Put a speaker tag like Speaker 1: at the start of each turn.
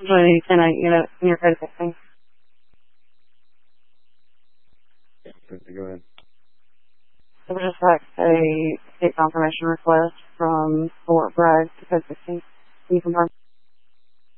Speaker 1: usually 10 unit in your code 16.
Speaker 2: Go ahead.
Speaker 1: So we just got a state confirmation request from Fort Bragg to code 16. Can you confirm?